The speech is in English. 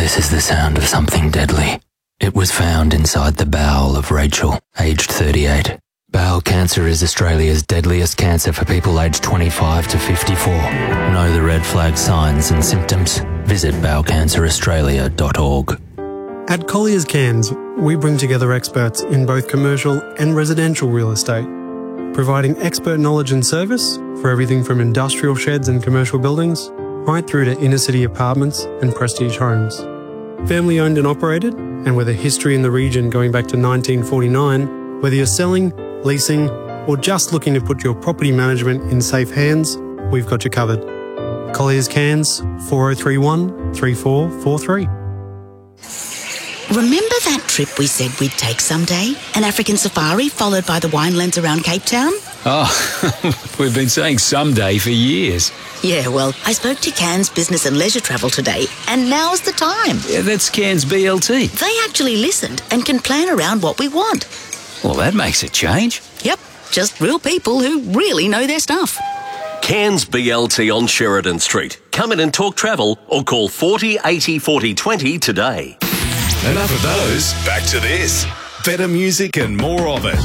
This is the sound of something deadly. It was found inside the bowel of Rachel, aged 38. Bowel cancer is Australia's deadliest cancer for people aged 25 to 54. Know the red flag signs and symptoms? Visit bowelcanceraustralia.org. At Collier's Cairns, we bring together experts in both commercial and residential real estate, providing expert knowledge and service for everything from industrial sheds and commercial buildings right through to inner-city apartments and prestige homes. Family owned and operated, and with a history in the region going back to 1949, whether you're selling, leasing, or just looking to put your property management in safe hands, we've got you covered. Collier's Cairns, 4031 3443. Remember that trip we said we'd take someday? An African safari followed by the winelands around Cape Town? Oh, we've been saying someday for years. Yeah, well, I spoke to Cairns Business and Leisure Travel today, and now's the time. Yeah, that's Cairns BLT. They actually listened and can plan around what we want. Well, that makes a change. Yep, just real people who really know their stuff. Cairns BLT on Sheridan Street. Come in and talk travel or call 40 80 40 20 today. Enough of those. Back to this. Better music and more of it.